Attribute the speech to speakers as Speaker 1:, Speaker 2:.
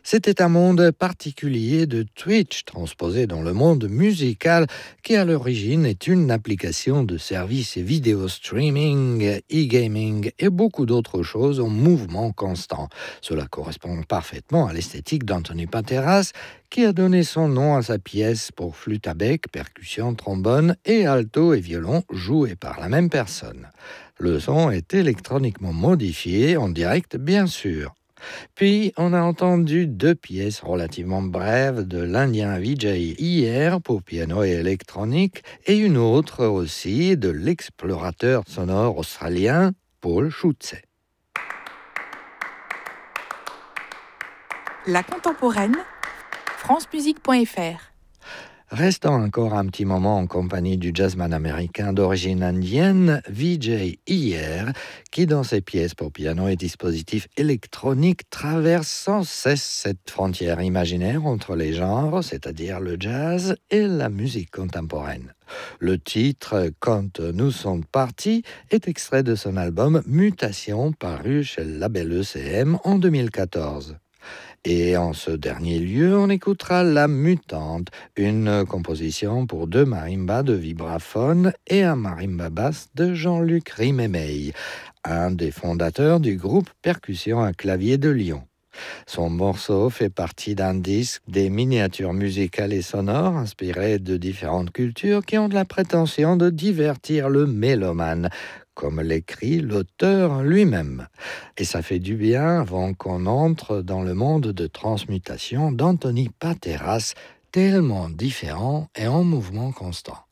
Speaker 1: C'était un monde particulier de Twitch, transposé dans le monde musical, qui à l'origine est une application de services vidéo streaming, e-gaming et beaucoup d'autres choses en mouvement constant. Cela correspond parfaitement à l'esthétique d'Anthony Pateras, qui a donné son nom à sa pièce pour flûte à bec, percussion, trombone et alto et violon joués par la même personne. Le son est électroniquement modifié en direct, bien sûr. Puis, on a entendu deux pièces relativement brèves de l'Indien Vijay Iyer pour piano et électronique et une autre aussi de l'explorateur sonore australien Paul Schutze.
Speaker 2: La contemporaine, francemusique.fr.
Speaker 1: Restons encore un petit moment en compagnie du jazzman américain d'origine indienne, Vijay Iyer, qui dans ses pièces pour piano et dispositifs électroniques traverse sans cesse cette frontière imaginaire entre les genres, c'est-à-dire le jazz et la musique contemporaine. Le titre « Quand nous sommes partis » est extrait de son album Mutation, paru chez le label ECM en 2014. Et en ce dernier lieu, on écoutera La Mutante, une composition pour deux marimbas de vibraphone et un marimba basse de Jean-Luc Rimemey, un des fondateurs du groupe Percussion à clavier de Lyon. Son morceau fait partie d'un disque des miniatures musicales et sonores inspirées de différentes cultures qui ont de la prétention de divertir le mélomane, comme l'écrit l'auteur lui-même. Et ça fait du bien avant qu'on entre dans le monde de transmutation d'Anthony Pateras, tellement différent et en mouvement constant.